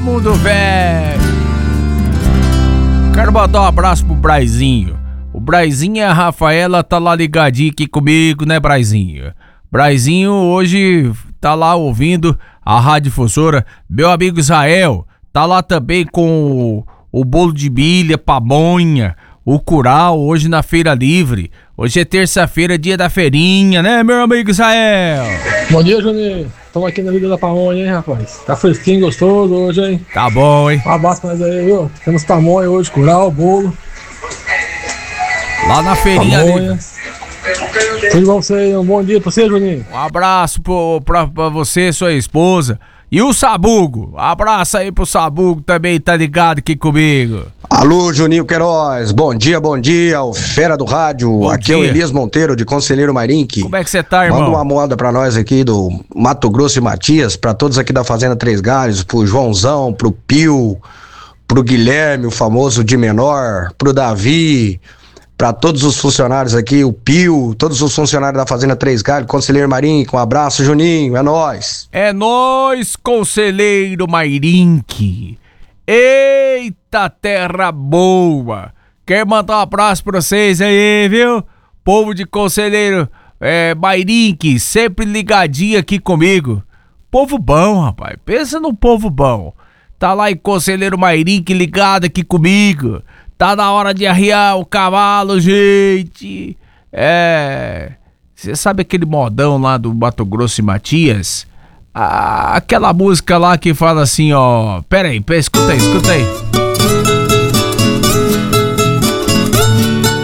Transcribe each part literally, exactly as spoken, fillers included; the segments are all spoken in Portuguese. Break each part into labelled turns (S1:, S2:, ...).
S1: mundo velho. Quero mandar um abraço pro Braizinho. O Braizinho e a Rafaela tá lá ligadinho aqui comigo, né, Braizinho? Braizinho hoje tá lá ouvindo a Rádio Difusora. Meu amigo Israel tá lá também com o, o bolo de milha, pamonha, o curau, hoje na Feira Livre. Hoje é terça-feira, dia da feirinha, né, meu amigo Israel?
S2: Bom dia, Juninho. Estamos aqui na Vida da Pamonha, hein, rapaz? Tá fresquinho, gostoso hoje, hein?
S1: Tá bom, hein?
S2: Um abraço pra nós aí, viu? Temos pamonha hoje, curau, bolo.
S1: Lá na feirinha
S2: pamonha. Tudo bom pra você? Um bom dia pra você, Juninho.
S1: Um abraço pro, pra, pra você e sua esposa. E o Sabugo, abraço aí pro Sabugo também, tá ligado aqui comigo.
S3: Alô, Juninho Queiroz, bom dia, bom dia, o Fera do Rádio,
S1: bom
S3: aqui
S1: dia.
S3: É o Elias Monteiro, de Conselheiro Marinque.
S1: Como é que você tá, irmão?
S3: Manda uma moda pra nós aqui do Mato Grosso e Matias, pra todos aqui da Fazenda Três Galhos, pro Joãozão, pro Pio, pro Guilherme, o famoso de menor, pro Davi, pra todos os funcionários aqui, o Pio, todos os funcionários da Fazenda Três Galhos, Conselheiro Marinque, um abraço, Juninho, é nóis.
S1: É nóis, Conselheiro Marinque. Eita terra boa! Quero mandar um abraço pra vocês aí, viu? Povo de Conselheiro é, Marinque, sempre ligadinho aqui comigo. Povo bom, rapaz. Pensa no povo bom. Tá lá em Conselheiro Marinque ligado aqui comigo. Tá na hora de arriar o cavalo, gente. É... Você sabe aquele modão lá do Mato Grosso e Matias? Ah, aquela música lá que fala assim, ó... Pera aí, pera, escuta aí, escuta aí.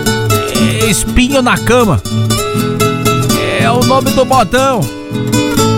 S1: Espinho na cama. É o nome do modão.